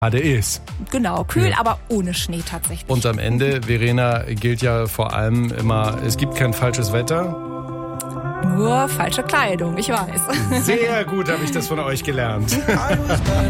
HDEs. Genau, kühl, aber ohne Schnee tatsächlich. Und am Ende, Verena, gilt ja vor allem immer, es gibt kein falsches Wetter. Nur falsche Kleidung, ich weiß. Sehr gut habe ich das von euch gelernt.